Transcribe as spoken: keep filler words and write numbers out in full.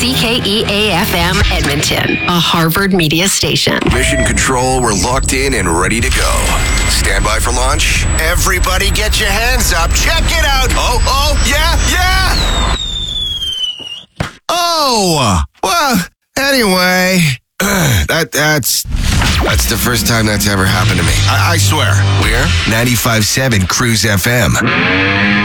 C K E A F M Edmonton, a Harvard media station. Mission Control, we're locked in and ready to go. Stand by for launch. Everybody get your hands up. Check it out. Oh, oh, yeah, yeah. Oh, well, anyway, that that's that's the first time that's ever happened to me. I, I swear. We're ninety-five point seven Cruise F M.